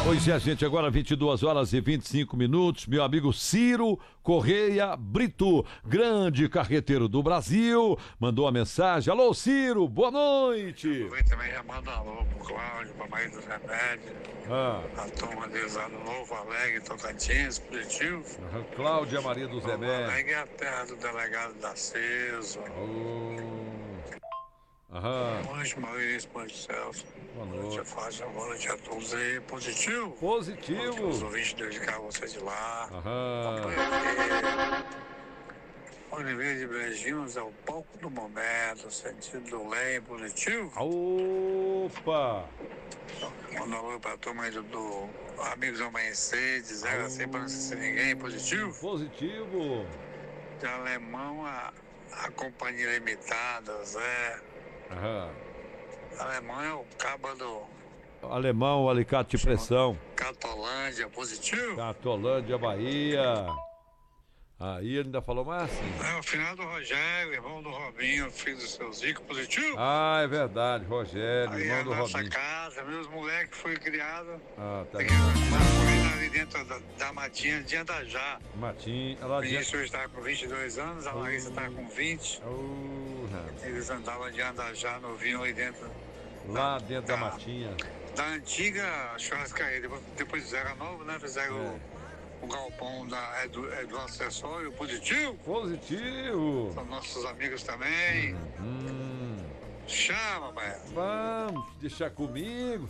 Pois é, gente, agora 22 horas e 25 minutos, meu amigo Ciro Correia Brito, grande carreteiro do Brasil, mandou uma mensagem. Alô, Ciro, boa noite. Eu também já mando um alô pro Cláudio, pra Maria dos Remédios, a turma deles lá no Novo Alegre, Tocantins, positivo. Cláudia Maria dos Novo Remédios. Alegre é a terra do delegado da CESO. Boa noite, Maurício, boa noite, Celso. Boa noite. Fácil, boa noite a todos aí. Positivo? Positivo. Os ouvintes de cá, você de lá. Oliveira de Beijinhos é o palco do momento, sentido do Leme, positivo? Opa! Manda um alô pra turma aí do Amigos do Amanhecer, de 0 a 100 pra não esquecer ninguém, positivo? Positivo. De Alemão, a Companhia Limitada, Zé. Alemão é o cabo do... Alemão, alicate de pressão. Catolândia, positivo? Catolândia, Bahia. Aí ele ainda falou mais assim. É o final do Rogério, irmão do Robinho, filho do seu Zico, positivo? Ah, é verdade, Rogério, aí irmão do nossa Robinho. casa, meus moleques foram criados. Tá Ali dentro da Matinha de Andajá. Matinha, O Vinícius está com 22 anos, a Larissa está com 20. Eles andavam de Andajá, novinho aí dentro. Lá dentro da Matinha. Da antiga churrascaria, depois fizeram a nova, né? Fizeram o galpão do acessório, positivo? Positivo. São nossos amigos também. Chama, pai. Vamos deixar comigo.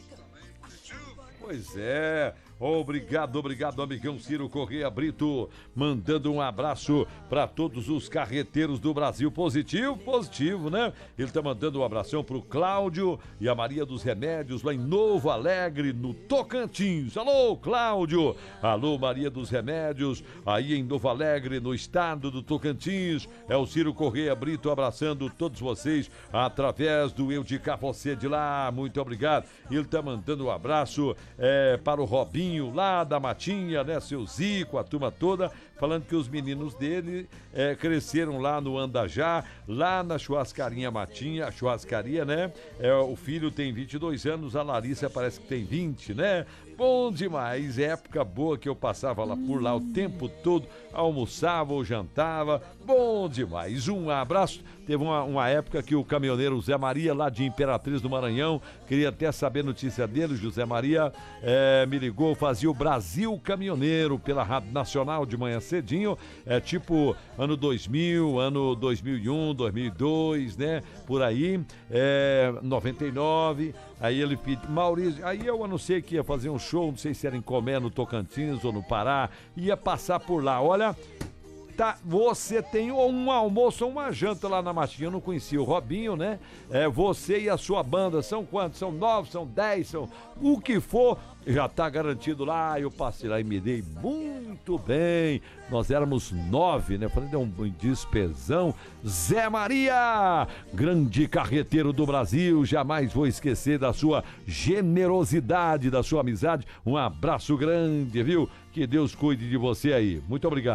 Pois é. Obrigado, amigão Ciro Correia Brito, mandando um abraço para todos os carreteiros do Brasil. Positivo, né? Ele tá mandando um abração pro Cláudio e a Maria dos Remédios lá em Novo Alegre, no Tocantins. Alô, Cláudio! Alô, Maria dos Remédios, aí em Novo Alegre, no estado do Tocantins. É o Ciro Correia Brito abraçando todos vocês através do Eu de Cá Você de Lá. Muito obrigado. Ele tá mandando um abraço para o Robinho lá da Matinha, né, seu Zico, a turma toda, falando que os meninos dele cresceram lá no Andajá, lá na churrascaria Matinha, a churrascaria, né, o filho tem 22 anos, a Larissa parece que tem 20, né, bom demais, época boa que eu passava lá por lá o tempo todo, almoçava ou jantava, bom demais, um abraço. Teve uma época que o caminhoneiro Zé Maria, lá de Imperatriz do Maranhão, queria até saber notícia dele, José Maria me ligou, fazia o Brasil Caminhoneiro pela Rádio Nacional de manhã cedinho, tipo ano 2000, ano 2001, 2002, né, por aí, 99, aí ele pediu, Maurício, aí eu anunciei que ia fazer um show, não sei se era em Comé, no Tocantins ou no Pará, ia passar por lá, olha... Tá, você tem um almoço ou uma janta lá na Matinha, eu não conhecia o Robinho, né? Você e a sua banda, são quantos? São 9, são 10, são o que for, já tá garantido lá, eu passei lá e me dei muito bem, nós éramos 9, né? Falei, deu um despesão. Zé Maria, grande carreteiro do Brasil, jamais vou esquecer da sua generosidade, da sua amizade, um abraço grande, viu? Que Deus cuide de você aí, muito obrigado.